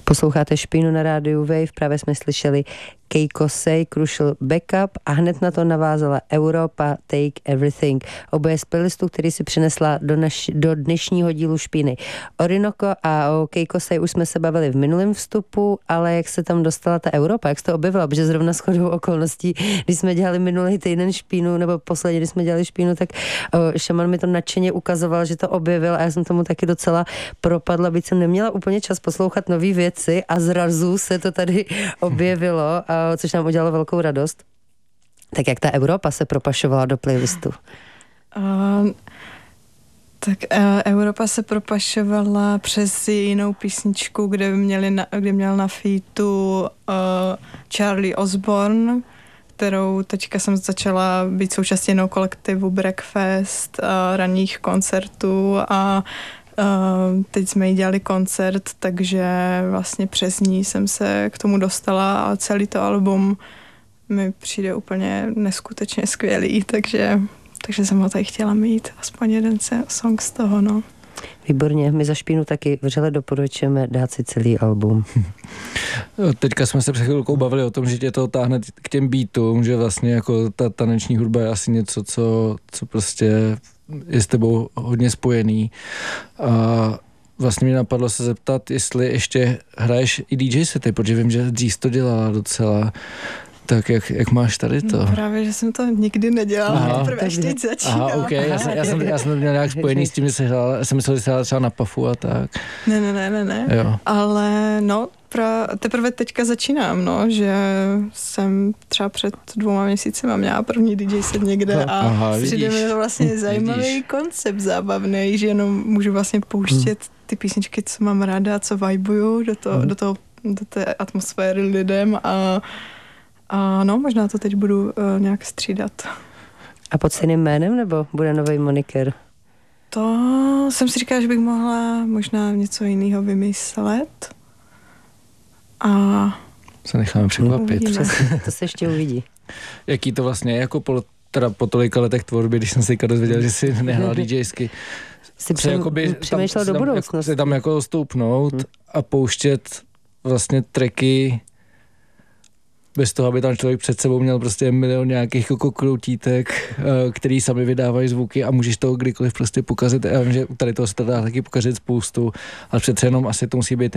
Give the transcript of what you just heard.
Posloucháte Špínu na rádiu Wave, právě jsme slyšeli Keiko Sey, Crucial Backup a hned na to navázala Europa, Take Everything. Oboje z playlistu, který si přinesla do dnešního dílu Špíny. Orinoco a o Keiko Sey už jsme se bavili v minulém vstupu, ale jak se tam dostala ta Europa, jak se to objevila, protože zrovna shodou okolností, když jsme dělali minulý týden Špínu, nebo posledně, když jsme dělali Špínu, tak Šaman mi to nadšeně ukazoval, že to objevil a já jsem tomu taky docela propadla, byť jsem neměla úplně čas poslouchat nový věci a zrazu se to tady objevilo, což nám udělalo velkou radost. Tak jak ta Europa se propašovala do playlistu? Europa se propašovala přes jinou písničku, kde měl na featu Charlie Osborne, kterou teďka jsem začala být součástí jiného kolektivu Breakfast, ranních koncertů a teď jsme jí dělali koncert, takže vlastně přes ní jsem se k tomu dostala a celý to album mi přijde úplně neskutečně skvělý, takže jsem ho tady chtěla mít, aspoň jeden song z toho, no. Výborně, my za Špínu taky vřele doporučujeme dát si celý album. Teďka jsme se před chvilkou bavili o tom, že tě to táhne k těm beatům, že vlastně jako ta taneční hudba je asi něco, co prostě je s tebou hodně spojený. A vlastně mě napadlo se zeptat, jestli ještě hraješ i DJ sety, protože vím, že dřív to dělala docela. Tak jak máš tady to? No, právě, že jsem to nikdy nedělala, teprve až teď začínala. Aha, ok, já jsem to měl nějak spojený s tím, že jsem myslel, že se hrála třeba na Pafu a tak. Ne, jo. Ale no, teprve teďka začínám, no, že jsem třeba před 2 měsíci měla první DJ set někde a přijde mi to vlastně zajímavý koncept, zábavný, že jenom můžu vlastně pouštět ty písničky, co mám ráda, co vibuju do té atmosféry lidem a no, možná to teď budu nějak střídat. A pod stejným jménem, nebo bude nový moniker? To jsem si říkala, že bych mohla možná něco jiného vymyslet. A se necháme překvapit. To se ještě uvidí. Jaký to vlastně je jako po tolika letech tvorby, když jsem se dozvěděl, že si nehrál DJsky. Jsi přemýšlel do budoucnosti. Se tam jako stoupnout a pouštět vlastně tracky bez toho, aby tam člověk před sebou měl prostě milion nějakých kroutítek, který sami vydávají zvuky a můžeš toho kdykoliv prostě pokazit. Já vím, že tady toho se to dá taky pokazit spoustu, ale přece jenom asi to musí být